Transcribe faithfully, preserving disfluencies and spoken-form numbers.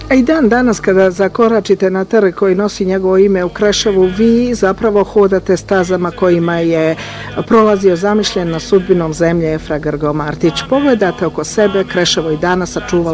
A i dan danas kada zakoračite na trg koji nosi njegovo ime u Kreševu, vi zapravo hodate stazama kojima je prolazio zamišljena sudbinom zemlje Efra Grgo Martić. Pogledate oko sebe, Kreševo i danas sačuvalo